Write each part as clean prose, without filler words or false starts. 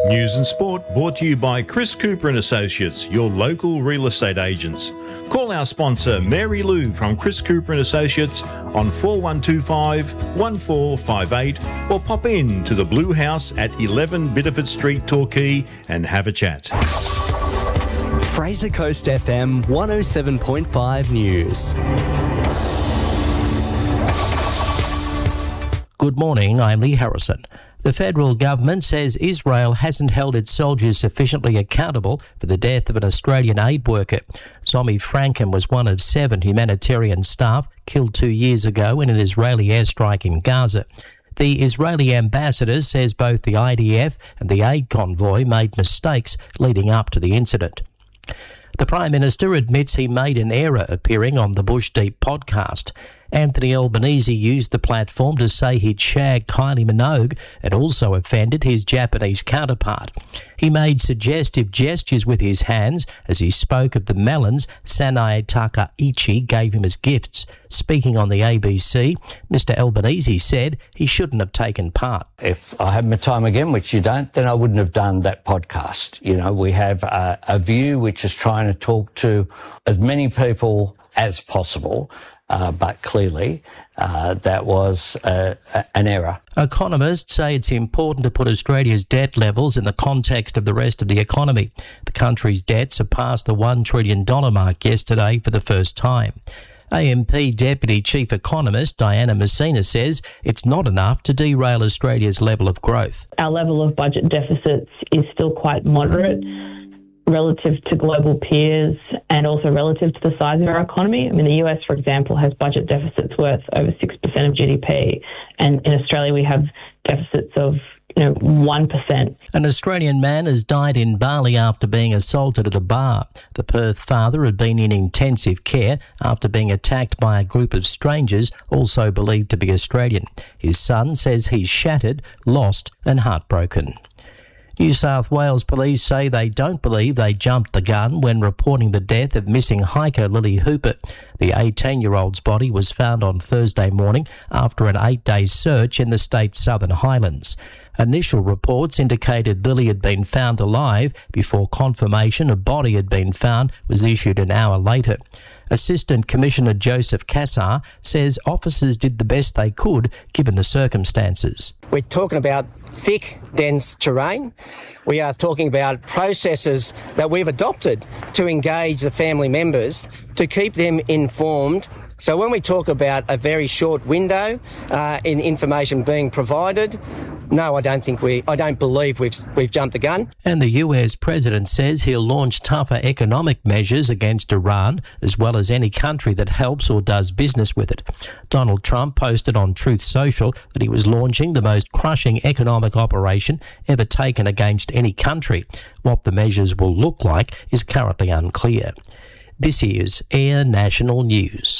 News and sport brought to you by Chris Cooper and Associates, your local real estate agents. Call our sponsor Mary Lou from Chris Cooper and Associates on 4125 1458 or pop in to the Blue House at 11 Biddeford Street, Torquay and have a chat. Fraser Coast FM 107.5 News. Good morning, I'm Lee Harrison. The federal government says Israel hasn't held its soldiers sufficiently accountable for the death of an Australian aid worker. Zomi Franken was one of 7 humanitarian staff killed 2 years ago in an Israeli airstrike in Gaza. The Israeli ambassador says both the IDF and the aid convoy made mistakes leading up to the incident. The Prime Minister admits he made an error appearing on the Bush Deep podcast. Anthony Albanese used the platform to say he'd shagged Kylie Minogue and also offended his Japanese counterpart. He made suggestive gestures with his hands as he spoke of the melons Sanae Takaichi gave him as gifts. Speaking on the ABC, Mr Albanese said he shouldn't have taken part. If I had my time again, which you don't, then I wouldn't have done that podcast. You know, we have a view which is trying to talk to as many people as possible. But clearly, that was an error. Economists say it's important to put Australia's debt levels in the context of the rest of the economy. The country's debt surpassed the $1 trillion mark yesterday for the first time. AMP Deputy Chief Economist Diana Messina says it's not enough to derail Australia's level of growth. Our level of budget deficits is still quite moderate relative to global peers and also relative to the size of our economy. I mean, the US, for example, has budget deficits worth over 6% of GDP, and in Australia we have deficits of 1%. An Australian man has died in Bali after being assaulted at a bar. The Perth father had been in intensive care after being attacked by a group of strangers, also believed to be Australian. His son says he's shattered, lost and heartbroken. New South Wales police say they don't believe they jumped the gun when reporting the death of missing hiker Lily Hooper. The 18-year-old's body was found on Thursday morning after an 8-day search in the state's Southern Highlands. Initial reports indicated Lily had been found alive before confirmation a body had been found was issued an hour later. Assistant Commissioner Joseph Cassar says officers did the best they could given the circumstances. We're talking about thick, dense terrain. We are talking about processes that we've adopted to engage the family members to keep them informed. So when we talk about a very short window in information being provided, no, I don't believe we've jumped the gun. And the US president says he'll launch tougher economic measures against Iran, as well as any country that helps or does business with it. Donald Trump posted on Truth Social that he was launching the most crushing economic operation ever taken against any country. What the measures will look like is currently unclear. This is Air National News.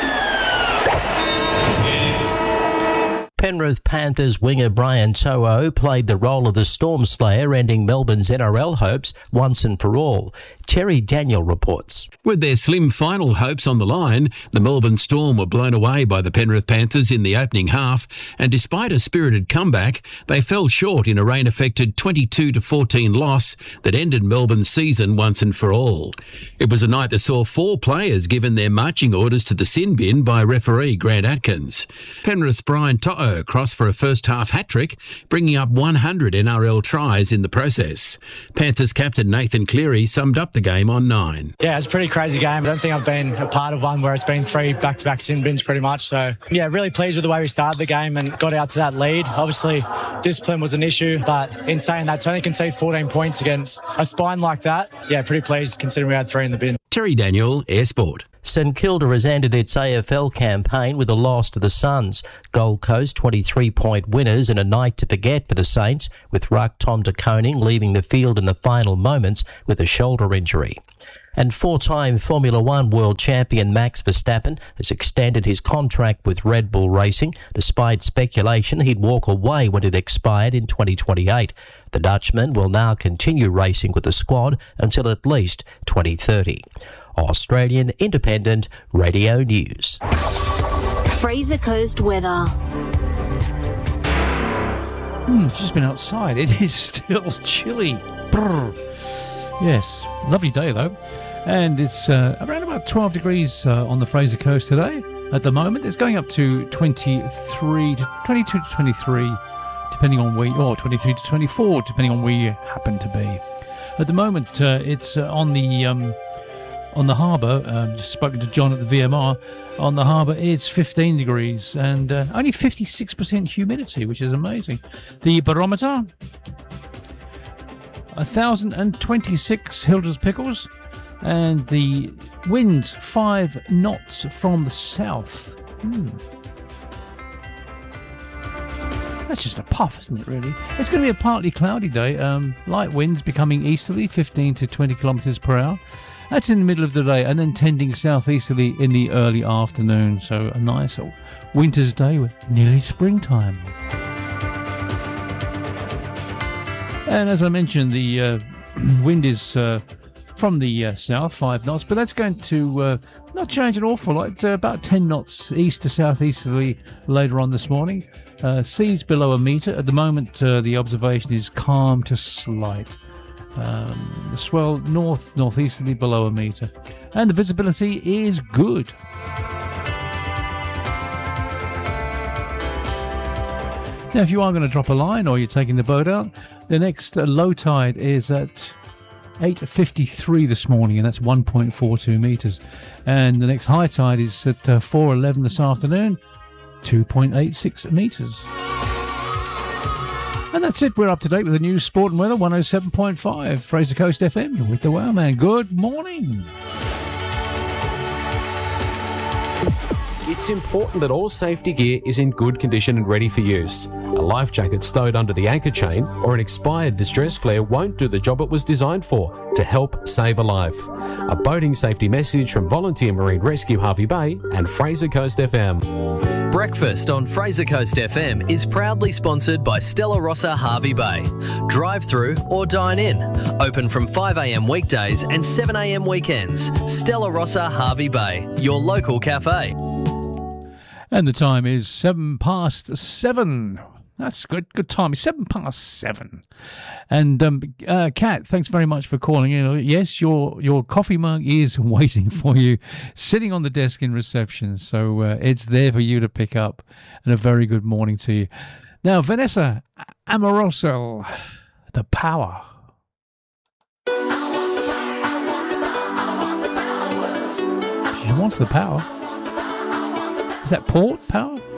Penrith Panthers winger Brian To'o played the role of the Storm Slayer, ending Melbourne's NRL hopes once and for all. Terry Daniel reports. With their slim final hopes on the line, the Melbourne Storm were blown away by the Penrith Panthers in the opening half, and despite a spirited comeback, they fell short in a rain-affected 22-14 loss that ended Melbourne's season once and for all. It was a night that saw 4 players given their marching orders to the sin bin by referee Grant Atkins. Penrith's Brian To'o crossed for a first-half hat-trick, bringing up 100 NRL tries in the process. Panthers captain Nathan Cleary summed up the game on 9. Yeah, it's a pretty crazy game. I don't think I've been a part of one where it's been 3 back-to-back sin bins pretty much. So, yeah, really pleased with the way we started the game and got out to that lead. Obviously, discipline was an issue, but in saying that, to only concede 14 points against a spine like that, yeah, pretty pleased considering we had 3 in the bin. Terry Daniel, Air Sport. St Kilda has ended its AFL campaign with a loss to the Suns. Gold Coast 23-point winners and a night to forget for the Saints, with ruck Tom De Koning leaving the field in the final moments with a shoulder injury. And 4-time Formula One world champion Max Verstappen has extended his contract with Red Bull Racing, despite speculation he'd walk away when it expired in 2028. The Dutchman will now continue racing with the squad until at least 2030. Australian Independent Radio News. Fraser Coast weather. I've just been outside. It is still chilly. Brr. Yes, lovely day though. And it's around about 12 degrees on the Fraser Coast today. At the moment, it's going up to 22 to 23, depending on where, or 23 to 24, depending on where you happen to be. At the moment, it's on the harbour. Just spoken to John at the VMR. On the harbour, it's 15 degrees and only 56% humidity, which is amazing. The barometer, 1,026 Hilders Pickles, and the wind 5 knots from the south. That's just a puff, isn't it, really? It's going to be a partly cloudy day. Light winds becoming easterly, 15 to 20 kilometres per hour. That's in the middle of the day, and then tending southeasterly in the early afternoon. So a nice old winter's day with nearly springtime. And as I mentioned, the wind is from the south, 5 knots, but that's going to not change an awful lot. About 10 knots east to southeasterly later on this morning. Seas below a metre. At the moment, the observation is calm to slight. The swell northeasterly below a metre, and the visibility is good. Now, if you are going to drop a line or you're taking the boat out, the next low tide is at 8:53 this morning, and that's 1.42 metres, and the next high tide is at 4:11 this afternoon, 2.86 metres. And that's it. We're up to date with the news, sport and weather. 107.5 Fraser Coast FM. You're with the Wow Man. Good morning. It's important that all safety gear is in good condition and ready for use. A life jacket stowed under the anchor chain or an expired distress flare won't do the job it was designed for, to help save a life. A boating safety message from Volunteer Marine Rescue Harvey Bay and Fraser Coast FM. Breakfast on Fraser Coast FM is proudly sponsored by Stella Rossa Harvey Bay. Drive through or dine in. Open from 5 a.m. weekdays and 7 a.m. weekends. Stella Rossa Harvey Bay, your local cafe. And the time is 7:07. That's good time. It's 7:07. And Kat, thanks very much for calling in. Yes, your coffee mug is waiting for you, sitting on the desk in reception. So it's there for you to pick up. And a very good morning to you. Now, Vanessa Amoroso, The Power. She wants the power. Is that port power?